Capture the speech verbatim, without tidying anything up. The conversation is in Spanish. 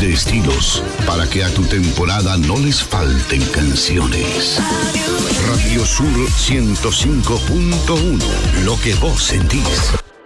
de estilos, para que a tu temporada no les falten canciones. Radio Sur ciento cinco punto uno, lo que vos sentís.